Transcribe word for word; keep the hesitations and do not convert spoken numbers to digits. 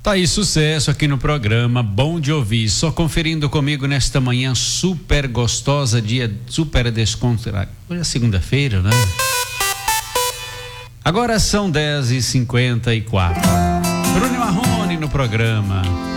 Tá aí, sucesso aqui no programa, bom de ouvir. Só conferindo comigo nesta manhã super gostosa, dia super descontraído. Hoje é segunda-feira, né? Agora são dez e cinquenta e quatro. Bruno Marrone no programa.